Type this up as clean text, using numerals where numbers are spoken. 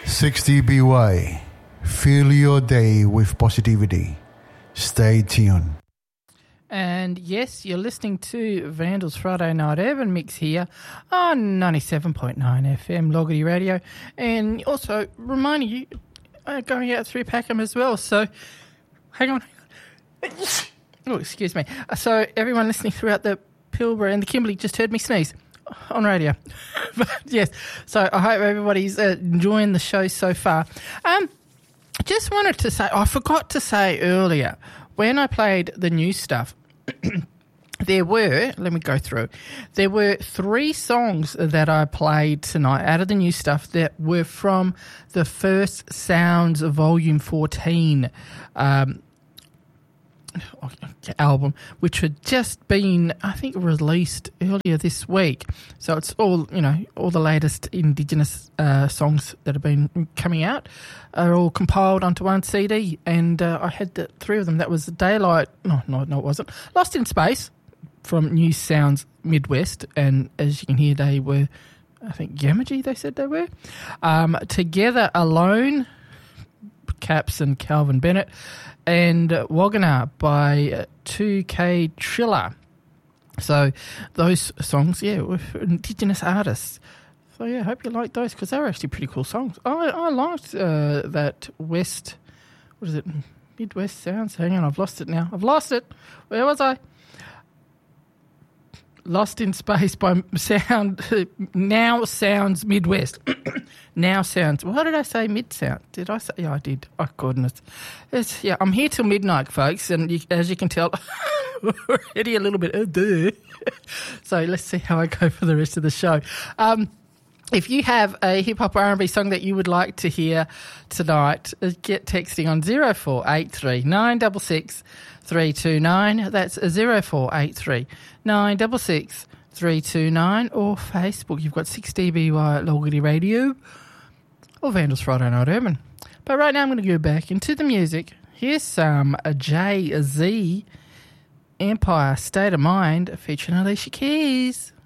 6DBY. Fill your day with positivity. Stay tuned. And yes, you're listening to Vandals Friday Night Urban Mix here on 97.9 FM Logarty Radio. And also reminding you, going out through Packham as well. So, hang on. Oh, excuse me. So, everyone listening throughout the Pilbara and the Kimberley just heard me sneeze on radio. But yes, so I hope everybody's enjoying the show so far. Just wanted to say, I forgot to say earlier, when I played the new stuff, there were 3 songs that I played tonight out of the new stuff that were from the First Sounds Volume 14 album, which had just been, I think, released earlier this week. So it's all the latest Indigenous songs that have been coming out are all compiled onto one CD, and I had 3 of them. That was Daylight, no, it wasn't, Lost in Space from New Sounds Midwest, and as you can hear, they were, I think, Yamaji, they said they were. Together Alone, Caps and Calvin Bennett, and Wagana by 2K Triller. So those songs, were Indigenous artists. So I hope you like those, because they were actually pretty cool songs. I liked that Midwest Sounds. Hang on, I've lost it now. Where was I? Lost in Space by Now Sounds Midwest. Now Sounds. What did I say? Mid Sound. Did I say? Yeah, I did. Oh, goodness. I'm here till midnight, folks, and as you can tell, we're already a little bit So let's see how I go for the rest of the show. If you have a hip-hop R&B song that you would like to hear tonight, get texting on 0483 966 329. That's 0483 966 329, or Facebook. You've got 6DBY Logarty Radio or Vandals Friday Night Urban. But right now I'm going to go back into the music. Here's some Jay-Z, Empire State of Mind, featuring Alicia Keys.